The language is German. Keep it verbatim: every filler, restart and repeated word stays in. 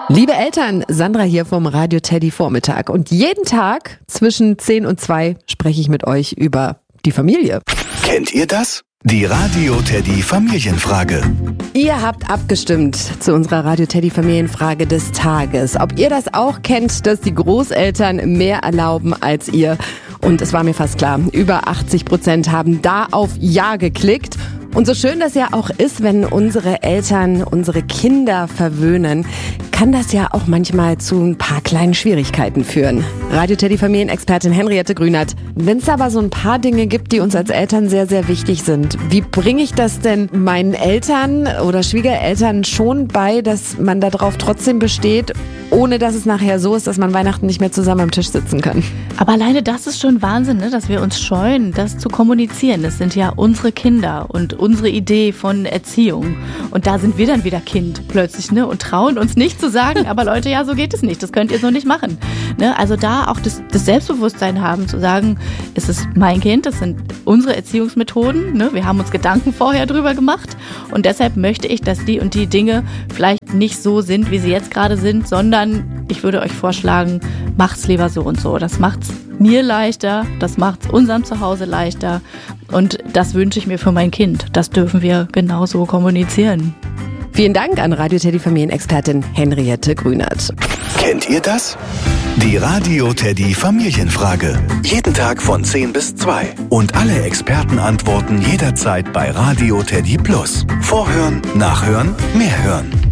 Liebe Eltern, Sandra hier vom Radio Teddy Vormittag. Und jeden Tag zwischen zehn und zwei spreche ich mit euch über die Familie. Kennt ihr das? Die Radio Teddy Familienfrage. Ihr habt abgestimmt zu unserer Radio Teddy Familienfrage des Tages. Ob ihr das auch kennt, dass die Großeltern mehr erlauben als ihr. Und es war mir fast klar, über achtzig Prozent haben da auf Ja geklickt. Und so schön das ja auch ist, wenn unsere Eltern unsere Kinder verwöhnen, kann das ja auch manchmal zu ein paar kleinen Schwierigkeiten führen. Radio Teddy Familienexpertin Henriette Grünert. Wenn es aber so ein paar Dinge gibt, die uns als Eltern sehr, sehr wichtig sind, wie bringe ich das denn meinen Eltern oder Schwiegereltern schon bei, dass man darauf trotzdem besteht, ohne dass es nachher so ist, dass man Weihnachten nicht mehr zusammen am Tisch sitzen kann? Aber alleine das ist schon Wahnsinn, ne? Dass wir uns scheuen, das zu kommunizieren. Das sind ja unsere Kinder und unsere Idee von Erziehung. Und da sind wir dann wieder Kind plötzlich, ne? Und trauen uns nicht zu sagen, aber Leute, ja, so geht es nicht. Das könnt ihr so nicht machen. Ne? Also da auch das, das Selbstbewusstsein haben, zu sagen, es ist mein Kind, das sind unsere Erziehungsmethoden. Ne? Wir haben uns Gedanken vorher drüber gemacht. Und deshalb möchte ich, dass die und die Dinge vielleicht nicht so sind, wie sie jetzt gerade sind, sondern ich würde euch vorschlagen, macht's lieber so und so. Das macht's mir leichter, das macht's unserem Zuhause leichter und das wünsche ich mir für mein Kind. Das dürfen wir genauso kommunizieren. Vielen Dank an Radio Teddy Familienexpertin Henriette Grünert. Kennt ihr das? Die Radio Teddy Familienfrage. Jeden Tag von zehn bis zwei. Und alle Experten antworten jederzeit bei Radio Teddy Plus. Vorhören, nachhören, mehr hören.